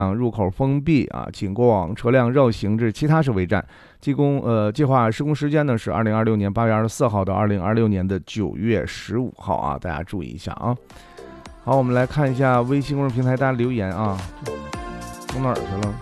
入口封闭啊，请过往车辆绕行至其他收费站。计划施工时间呢是2026年8月24号到2026年的9月15号啊，大家注意一下啊。好，我们来看一下微信公众平台大家留言啊，从哪儿去了？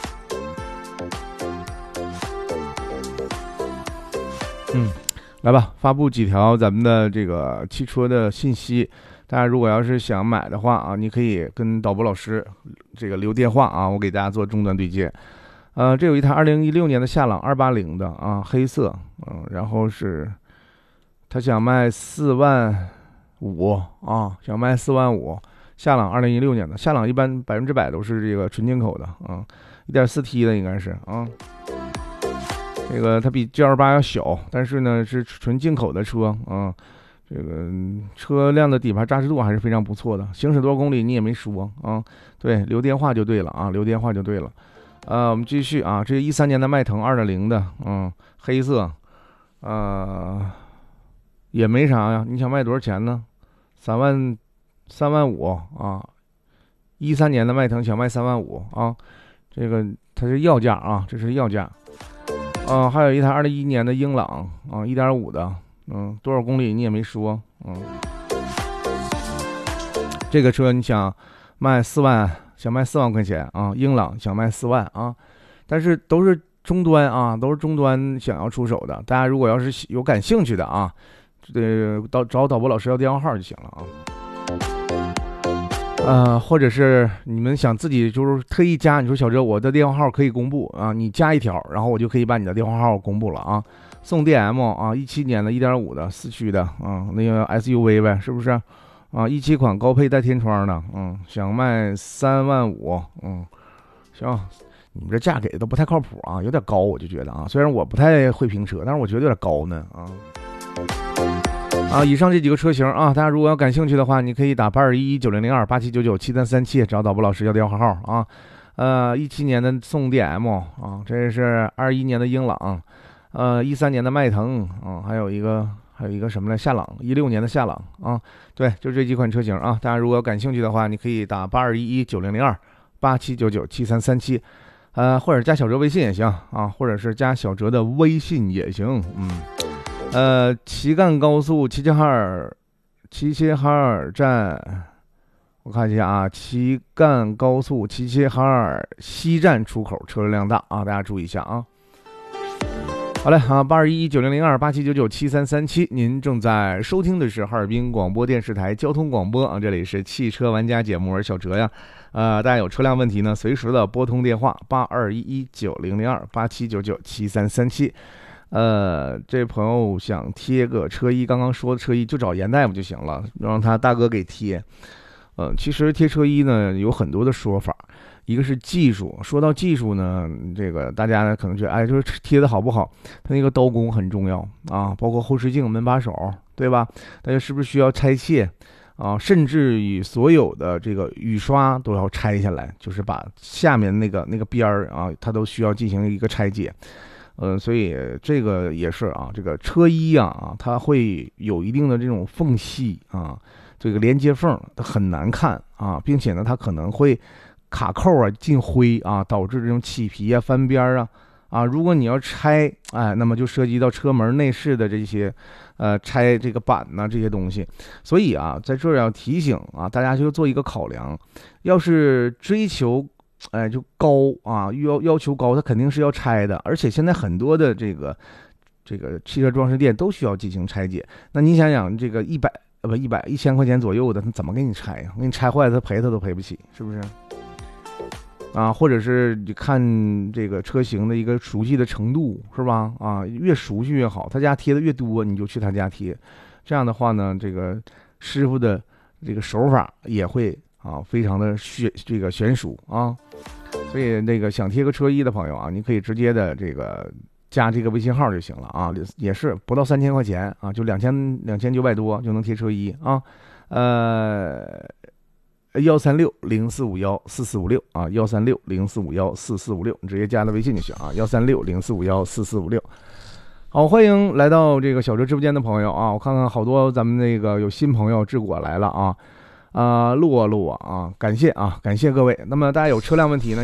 来吧，发布几条咱们的这个汽车的信息。大家如果要是想买的话啊，你可以跟导播老师这个留电话啊，我给大家做终端对接。这有一台2016年的夏朗280的啊，黑色，然后是他想卖45000啊，想卖45000。夏朗2016年的，夏朗一般100%都是这个纯进口的啊，1.4T 的应该是啊。这个它比 G28 要小，但是呢是纯进口的车啊。这个车辆的底盘扎实度还是非常不错的，行驶多少公里你也没说啊？对，留电话就对了啊，留电话就对了。我们继续啊，这是13年的迈腾2.0的，黑色，也没啥呀。你想卖多少钱呢？35000啊，13年的迈腾想卖35000啊，这个它是要价啊，这是要价。还有一台2021年的英朗啊，1.5的。多少公里你也没说，这个车你想卖4万，想卖4万块钱啊，英朗想卖4万啊，但是都是终端啊，都是终端想要出手的。大家如果要是有感兴趣的啊，找导播老师要电话号就行了啊。或者是你们想自己就是特意加，你说小哲我的电话号可以公布啊，你加一条，然后我就可以把你的电话号公布了啊。宋 DM 啊，17年的1.5的4驱的啊，那个 SUV 呗，是不是啊？17款高配带天窗的，想卖35000，行，你们这价给的都不太靠谱啊，有点高，我就觉得啊，虽然我不太会评车，但是我觉得有点高呢以上这几个车型啊，大家如果要感兴趣的话，你可以打8211900287997337找导播老师要电话号啊。17年的宋 DM 啊，这是21年的英朗。13年的迈腾还有一个什么呢？夏朗，16年的夏朗啊，对，就这几款车型啊。大家如果感兴趣的话，你可以打8211900287997337，或者加小哲微信也行啊，或者是加小哲的微信也行。旗杆高速齐齐哈尔站，我看一下啊，旗杆高速齐齐哈尔西站出口车流量大啊，大家注意一下啊。好嘞啊，8211900287997337，您正在收听的是哈尔滨广播电视台交通广播啊，这里是汽车玩家节目，我是小哲呀。大家有车辆问题呢，随时的拨通电话8211900287997337。这朋友想贴个车衣，刚刚说的车衣就找严大夫就行了，让他大哥给贴。其实贴车衣呢有很多的说法。一个是技术，说到技术呢，这个大家呢可能觉得，就是贴的好不好，它那个刀工很重要啊，包括后视镜、门把手，对吧？大家是不是需要拆卸啊？甚至于所有的这个雨刷都要拆下来，就是把下面那个边儿啊，它都需要进行一个拆解。所以这个也是啊，这个车衣啊，它会有一定的这种缝隙啊，这个连接缝它很难看啊，并且呢，它可能会卡扣啊、进灰啊，导致这种起皮啊、翻边啊，如果你要拆，那么就涉及到车门内饰的这些，拆这个板呐、这些东西。所以啊，在这儿要提醒啊，大家就做一个考量，要是追求，就高啊，要求高，它肯定是要拆的。而且现在很多的这个汽车装饰店都需要进行拆解。那你想想，这个1000块钱左右的，他怎么给你拆呀？给你拆坏了，他都赔不起，是不是？或者是你看这个车型的一个熟悉的程度，是吧？越熟悉越好，他家贴的越多，你就去他家贴。这样的话呢，这个师傅的这个手法也会非常的娴熟啊。所以那个想贴个车衣的朋友啊，你可以直接的这个加这个微信号就行了啊，也是不到3000块钱啊，就2900多就能贴车衣啊。13604514456啊，13604514456，你直接加他微信就行啊，13604514456。好，欢迎来到这个小哲直播间的朋友啊，我看看好多咱们那个有新朋友志果来了啊。 录啊，感谢各位。那么大家有车辆问题呢？